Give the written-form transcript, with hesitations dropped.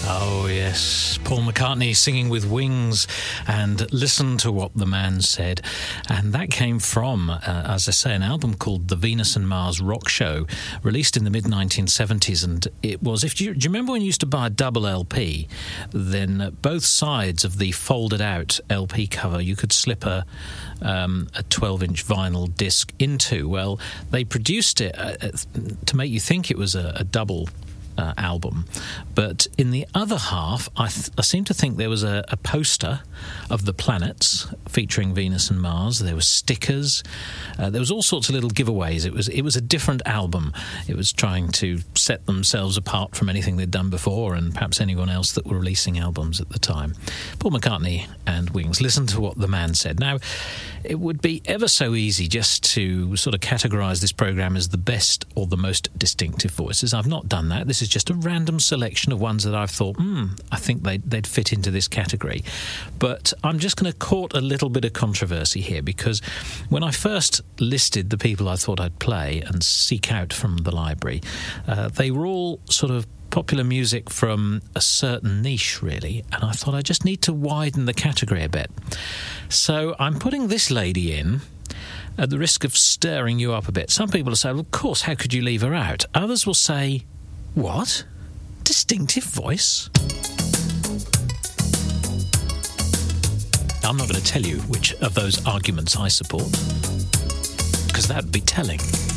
Oh, yes. Paul McCartney singing with Wings and Listen to What the Man Said. And that came from, as I say, an album called The Venus and Mars Rock Show, released in the mid-1970s. And it was, do you remember when you used to buy a double LP, then both sides of the folded-out LP cover, you could slip a 12-inch vinyl disc into? Well, they produced it to make you think it was a double album, but in the other half I seem to think there was a poster of the planets featuring Venus and Mars. There were stickers, there was all sorts of little giveaways. It was a different album. It was trying to set themselves apart from anything they'd done before and perhaps anyone else that were releasing albums at the time. Paul McCartney and Wings, Listen to What the Man Said. Now, it would be ever so easy just to sort of categorise this programme as the best or the most distinctive voices. I've not done that. This is just a random selection of ones that I've thought, I think they'd fit into this category. But I'm just going to court a little bit of controversy here, because when I first listed the people I thought I'd play and seek out from the library, they were all sort of popular music from a certain niche, really, and I thought I just need to widen the category a bit. So I'm putting this lady in at the risk of stirring you up a bit. Some people will say, well, of course, how could you leave her out? Others will say, what? Distinctive voice? I'm not going to tell you which of those arguments I support, because that would be telling.